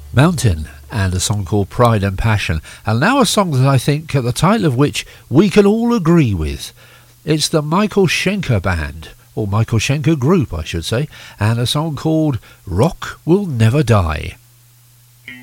Mountain and a song called Pride and Passion, and now a song that I think the title of which we can all agree with. It's the Michael Schenker Band, or Michael Schenker Group I should say, and a song called Rock Will Never Die.